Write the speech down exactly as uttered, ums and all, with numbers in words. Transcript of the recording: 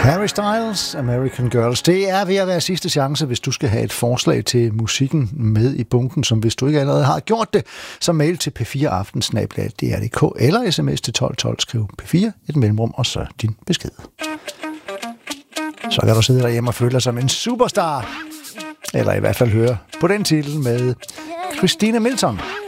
Harry Styles, American Girls. Det er ved at være sidste chance, hvis du skal have et forslag til musikken med i bunken, som hvis du ikke allerede har gjort det, så mail til p fire aften snabel-a d r punktum d k eller sms til tolv tolv, skriv P fire, et mellemrum og så din besked. Så kan du sidde derhjemme og føle dig som en superstar, eller i hvert fald høre på den titel med Christina Milton.